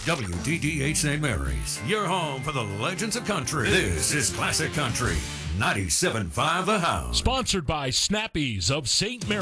WDDH St. Mary's, your home for the legends of country. This is Classic Country 97.5 The House. Sponsored by Snappies of St. Mary.